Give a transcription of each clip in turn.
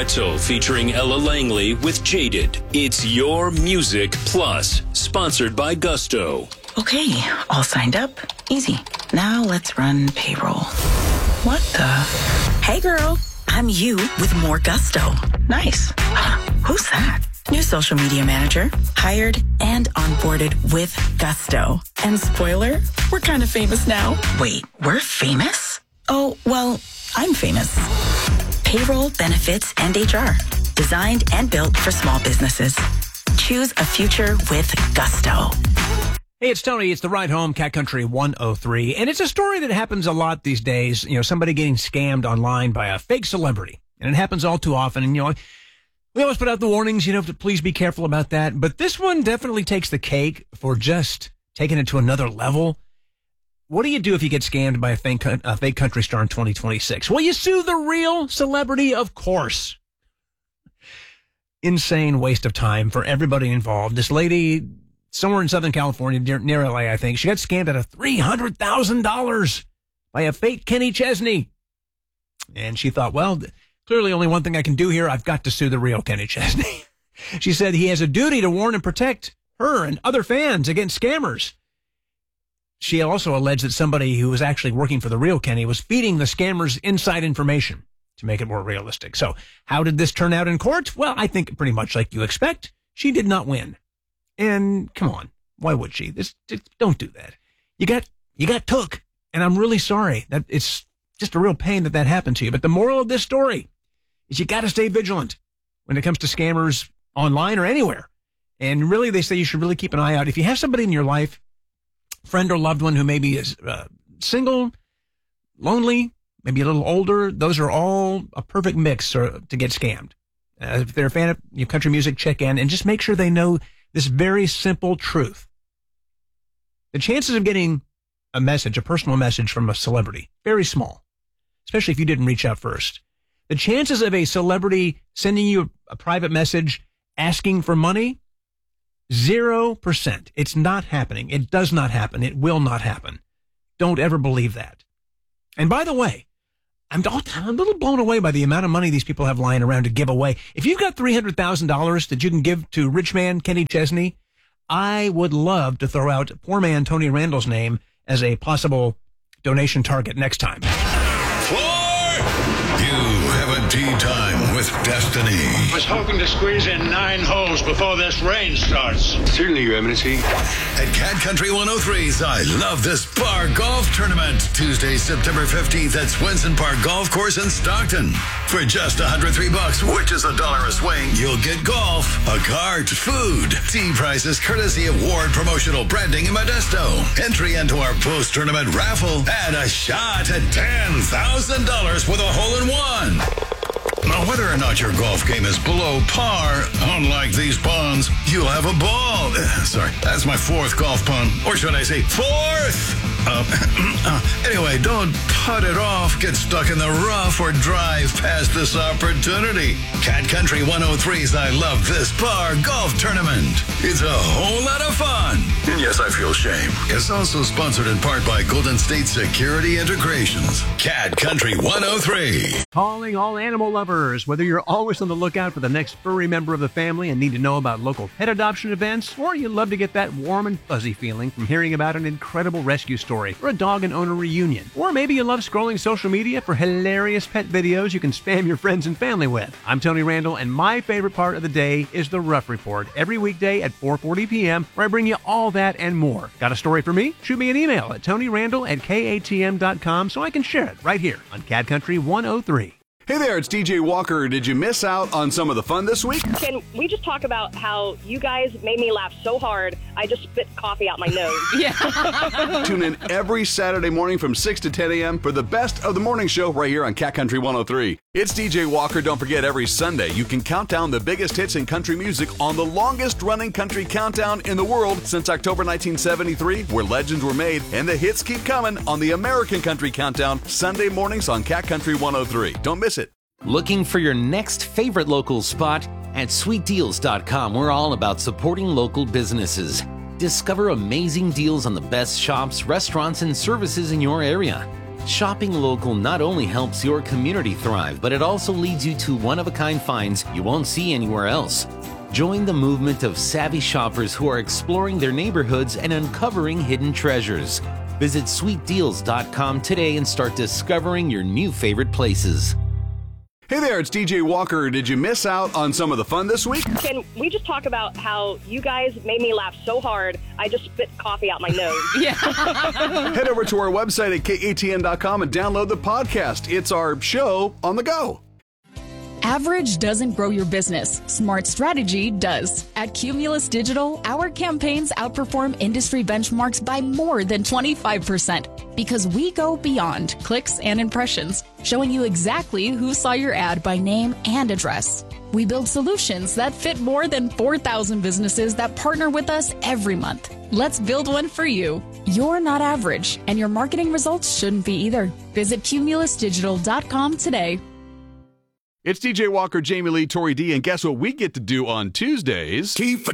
Pretzel featuring Ella Langley with Jaded. It's Your Music Plus, sponsored by Gusto. Okay, all signed up. Easy. Now let's run payroll. What the? Hey girl, I'm you with more Gusto. Nice. Who's that? New social media manager. Hired and onboarded with Gusto. And spoiler, we're kind of famous now. Wait, we're famous? Oh, well, I'm famous. Payroll, benefits, and HR. Designed and built for small businesses. Choose a future with Gusto. Hey, it's Tony. It's The Ride Home, Cat Country 103. And it's a story that happens a lot these days. You know, somebody getting scammed online by a fake celebrity. And it happens all too often. And, you know, we always put out the warnings, you know, to please be careful about that. But this one definitely takes the cake for just taking it to another level. What do you do if you get scammed by a fake country star in 2026? Well, you sue the real celebrity, of course. Insane waste of time for everybody involved. This lady, somewhere in Southern California, near LA, I think, she got scammed out of $300,000 by a fake Kenny Chesney. And she thought, well, clearly only one thing I can do here. I've got to sue the real Kenny Chesney. She said he has a duty to warn and protect her and other fans against scammers. She also alleged that somebody who was actually working for the real Kenny was feeding the scammers inside information to make it more realistic. So how did this turn out in court? Well, I think pretty much like you expect. She did not win. And come on, why would she? Don't do that. You got took. And I'm really sorry that it's just a real pain that happened to you. But the moral of this story is you got to stay vigilant when it comes to scammers online or anywhere. And really, they say you should really keep an eye out. If you have somebody in your life, friend or loved one who maybe is single, lonely, maybe a little older, those are all a perfect mix to get scammed. If they're a fan of your country music, check in and just make sure they know this very simple truth. The chances of getting a message, a personal message from a celebrity, very small, especially if you didn't reach out first. The chances of a celebrity sending you a private message asking for money, 0%. It's not happening. It does not happen. It will not happen. Don't ever believe that. And by the way, I'm a little blown away by the amount of money these people have lying around to give away. If you've got $300,000 that you can give to rich man Kenny Chesney, I would love to throw out poor man Tony Randall's name as a possible donation target next time. You have a tea time with Destiny. I was hoping to squeeze in 9 holes before this rain starts. Certainly, Your Eminency. At Cat Country 103's I Love This Bar Golf Tournament, Tuesday, September 15th at Swenson Park Golf Course in Stockton. For just $103, which is $1 a swing, you'll get golf, a cart, food, tea prices courtesy of Ward Promotional Branding in Modesto. Entry into our post-tournament raffle and a shot at $10,000 with a hole-in-one. Now, whether or not your golf game is below par, unlike these ponds, you'll have a ball. Sorry, that's my 4th golf pun. Or should I say 4th? Anyway, don't putt it off, get stuck in the rough, or drive past this opportunity. Cat Country 103's I Love This Bar Golf Tournament. It's a whole lot of fun. And yes, I feel shame. It's also sponsored in part by Golden State Security Integrations. Cat Country 103. Calling all animal lovers. Whether you're always on the lookout for the next furry member of the family and need to know about local pet adoption events, or you love to get that warm and fuzzy feeling from hearing about an incredible rescue story or a dog and owner reunion, or maybe you love scrolling social media for hilarious pet videos you can spam your friends and family with. I'm Tony Randall, and my favorite part of the day is the Rough Report, every weekday at 4:40 p.m., where I bring you all that and more. Got a story for me? Shoot me an email at tonyrandall@katm.com so I can share it right here on Cat Country 103. Hey there, it's DJ Walker. Did you miss out on some of the fun this week? Can we just talk about how you guys made me laugh so hard, I just spit coffee out my nose? Yeah. Tune in every Saturday morning from 6 to 10 a.m. for the best of the morning show right here on Cat Country 103. It's DJ Walker. Don't forget, every Sunday you can count down the biggest hits in country music on the longest-running country countdown in the world since October 1973, where legends were made, and the hits keep coming on the American Country Countdown, Sunday mornings on Cat Country 103. Don't miss it. Looking for your next favorite local spot? At sweetdeals.com, we're all about supporting local businesses. Discover amazing deals on the best shops, restaurants, and services in your area. Shopping local not only helps your community thrive, but it also leads you to one-of-a-kind finds you won't see anywhere else. Join the movement of savvy shoppers who are exploring their neighborhoods and uncovering hidden treasures. Visit sweetdeals.com today and start discovering your new favorite places. Hey there, it's DJ Walker. Did you miss out on some of the fun this week? Can we just talk about how you guys made me laugh so hard, I just spit coffee out my nose? Head over to our website at katn.com and download the podcast. It's our show on the go. Average doesn't grow your business. Smart strategy does. At Cumulus Digital, our campaigns outperform industry benchmarks by more than 25% because we go beyond clicks and impressions, showing you exactly who saw your ad by name and address. We build solutions that fit more than 4,000 businesses that partner with us every month. Let's build one for you. You're not average, and your marketing results shouldn't be either. Visit cumulusdigital.com today. It's DJ Walker, Jamie Lee, Tori D, and guess what we get to do on Tuesdays? Tea for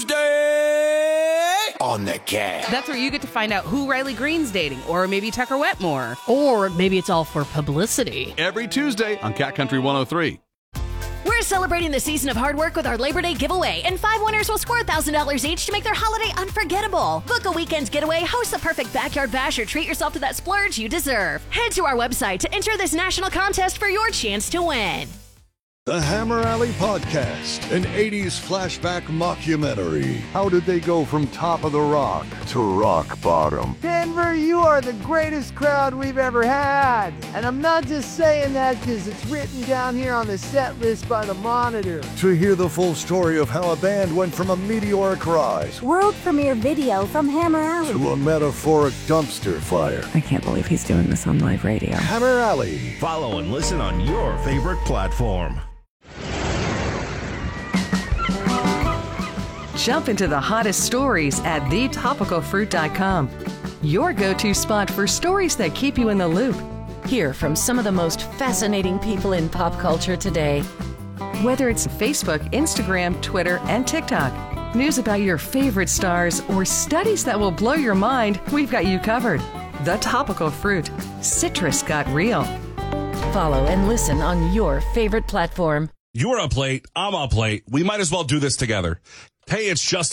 Tuesday on the Cat. That's where you get to find out who Riley Green's dating, or maybe Tucker Wetmore. Or maybe it's all for publicity. Every Tuesday on Cat Country 103. We're celebrating the season of hard work with our Labor Day giveaway, and 5 winners will score $1,000 each to make their holiday unforgettable. Book a weekend's getaway, host a perfect backyard bash, or treat yourself to that splurge you deserve. Head to our website to enter this national contest for your chance to win. The Hammer Alley Podcast, an 80s flashback mockumentary. How did they go from top of the rock to rock bottom? Denver, you are the greatest crowd we've ever had. And I'm not just saying that because it's written down here on the set list by the Monitor. To hear the full story of how a band went from a meteoric rise, world premiere video from Hammer Alley, to a metaphoric dumpster fire. I can't believe he's doing this on live radio. Hammer Alley. Follow and listen on your favorite platform. Jump into the hottest stories at thetopicalfruit.com. Your go-to spot for stories that keep you in the loop. Hear from some of the most fascinating people in pop culture today. Whether it's Facebook, Instagram, Twitter, and TikTok, news about your favorite stars, or studies that will blow your mind, we've got you covered. The Topical Fruit. Citrus got real. Follow and listen on your favorite platform. You're a plate, I'm a plate. We might as well do this together. Hey, it's just